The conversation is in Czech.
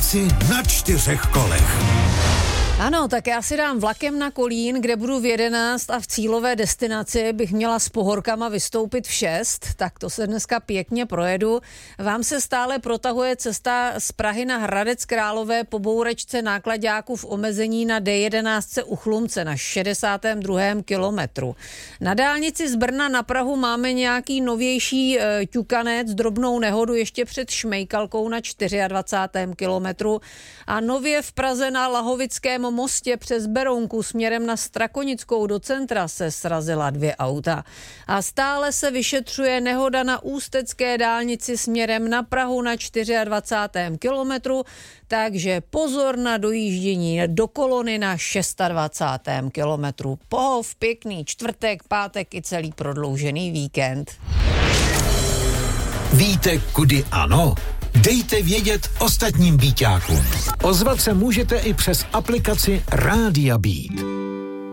Trasy na 4 kolech. Ano, tak já si dám vlakem na Kolín, kde budu v 11 a v cílové destinaci bych měla s pohorkama vystoupit v 6, tak to se dneska pěkně projedu. Vám se stále protahuje cesta z Prahy na Hradec Králové po bourečce náklaďáků v omezení na D11 u Chlumce na 62. kilometru. Na dálnici z Brna na Prahu máme nějaký novější ťukanec, drobnou nehodu ještě před Šmejkalkou na 24. kilometru a nově v Praze na Lahovickém mostě přes Berounku směrem na Strakonickou do centra se srazila 2 auta. A stále se vyšetřuje nehoda na ústecké dálnici směrem na Prahu na 24. kilometru, takže pozor na dojíždění do kolony na 26. kilometru. Pohov, pěkný čtvrtek, pátek i celý prodloužený víkend. Víte, kudy ano? Dejte vědět ostatním Bíťákům. Ozvat se můžete i přes aplikaci Rádia Beat.